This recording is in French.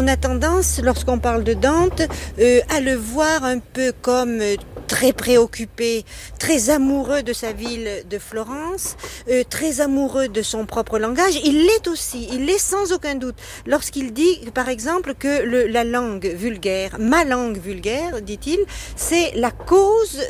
on a tendance, lorsqu'on parle de Dante, à le voir un peu comme très préoccupé, très amoureux de sa ville de Florence, très amoureux de son propre langage. Il l'est aussi, il l'est sans aucun doute. Lorsqu'il dit, par exemple, que la langue vulgaire, ma langue vulgaire, dit-il, c'est la cause